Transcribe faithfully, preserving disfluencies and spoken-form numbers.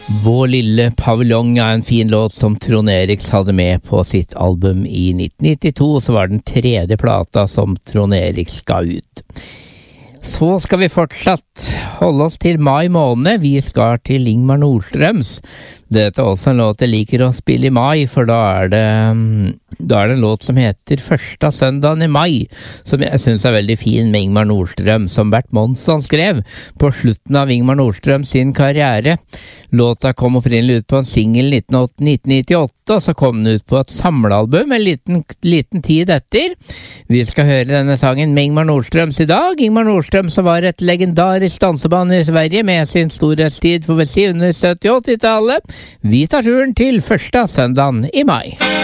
Vår lille paviljong er en fin låt som Trond Eriks hadde med på sitt album i nitten nittito, så var den tredje plata som Trond Eriks ga ut. Så skal vi fortsatt holde oss til mai måned. Vi skal til Ingmar Nordstrøms. Dette er også en låt jeg liker å spille i mai, for da er det, da er det en låt som heter Første søndagen i mai, som jeg synes er veldig fin med Ingmar Nordstrøm, som Bert Monsson skrev på slutten av Ingmar Nordstrøm sin karriere. Låta kom opprinnelig ut på en single nitten nittiåtte, og så kom den ut på et samlealbum en liten, liten tid etter. Vi skal høre denne sangen med Ingmar Nordstrøms i dag. Ingmar Nordstrøm som var et legendarisk danseband i Sverige med sin storhetstid for vel si under sytti- og åtti-tallet. Vi tar turen til første søndagen i mai.